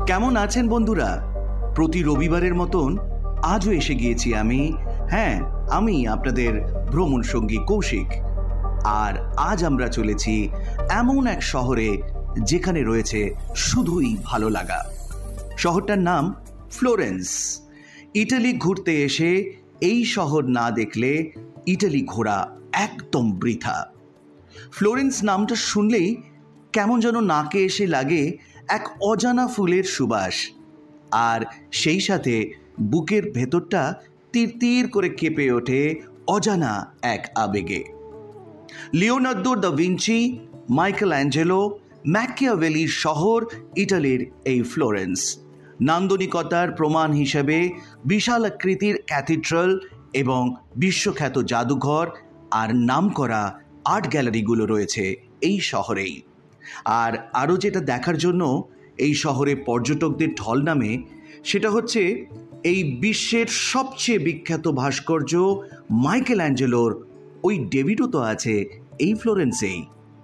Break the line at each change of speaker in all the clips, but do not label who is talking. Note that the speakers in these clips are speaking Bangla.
কেমন আছেন বন্ধুরা? প্রতি রবিবারের মতন আজও এসে গিয়েছি আমি আপনাদের ভ্রমণ সঙ্গী কৌশিক। আর আজ আমরা চলেছি এমন এক শহরে যেখানে রয়েছে শুধুই ভালো লাগা। শহরটার নাম ফ্লোরেন্স। ইটালি ঘুরতে এসে এই শহর না দেখলে ইটালি ঘোরা একদম বৃথা। ফ্লোরেন্স নামটা শুনলেই কেমন যেন নাকে এসে লাগে এক অজানা ফুলের সুবাস, আর সেই সাথে বুকের ভেতরটা তিরতির করে কেঁপে ওঠে অজানা এক আবেগে। Leonardo da Vinci, Michael Angelo, ম্যাকিয়াভেলির শহর ইটালির এই ফ্লোরেন্স। নান্দনিকতার প্রমাণ হিসেবে বিশাল আকৃতির ক্যাথিড্রাল এবং বিশ্বখ্যাত জাদুঘর আর নামকরা আর্ট গ্যালারিগুলো রয়েছে এই শহরেই। আর আরও যেটা দেখার জন্য এই শহরে পর্যটকদের ঢল নামে সেটা হচ্ছে এই বিশ্বের সবচেয়ে বিখ্যাত ভাস্কর্য মাইকেল অ্যাঞ্জেলোর ওই ডেভিডও তো আছে এই ফ্লোরেন্সেই।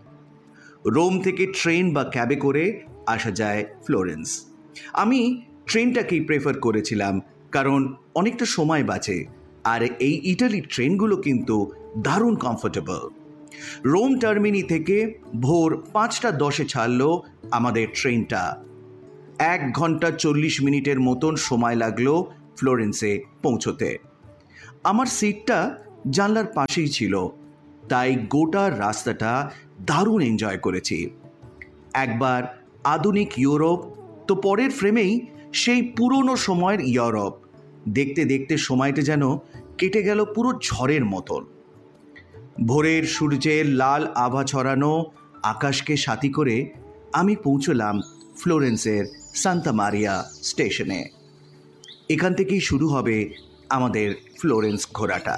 রোম থেকে ট্রেন বা ক্যাবে করে আসা যায় ফ্লোরেন্স। আমি ট্রেনটাকেই প্রেফার করেছিলাম, কারণ অনেকটা সময় বাঁচে, আর এই ইটালির ট্রেনগুলো কিন্তু দারুণ কমফোর্টেবল। রোম টার্মিনি থেকে ভোর 5:10 ছাড়ল আমাদের ট্রেনটা। 1 ঘন্টা 40 মিনিটের মতন সময় লাগলো ফ্লোরেন্সে পৌঁছতে। আমার সিটটা জানলার পাশেই ছিল, তাই গোটা রাস্তাটা দারুণ এনজয় করেছি। একবার আধুনিক ইউরোপ, তো পরের ফ্রেমেই সেই পুরনো সময়ের ইউরোপ। দেখতে দেখতে সময়টা যেন কেটে গেল পুরো ঝড়ের মতন। ভোরের সূর্যের লাল আভা ছড়ানো আকাশকে সাথী করে আমি পৌঁছলাম ফ্লোরেন্সের সান্তা মারিয়া স্টেশনে। এখান থেকেই শুরু হবে আমাদের ফ্লোরেন্স ঘোরাটা।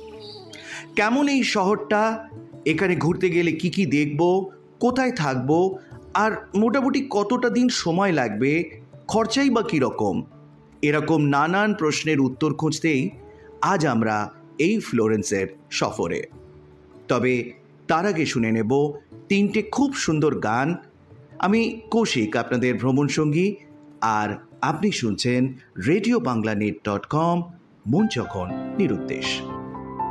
কেমন এই শহরটা, এখানে ঘুরতে গেলে কি কি দেখব, কোথায় থাকব, আর মোটামুটি কতটা দিন সময় লাগবে, খরচাই বা কীরকম, এরকম নানান প্রশ্নের উত্তর খুঁজতেই আজ আমরা এই ফ্লোরেন্সের সফরে। তবে তার আগে শুনে নেব 3টে খুব সুন্দর গান। আমি কৌশিক, আপনাদের ভ্রমণ সঙ্গী, আর আপনি শুনছেন রেডিও বাংলা net.com, মন যখন নিরুদ্দেশ।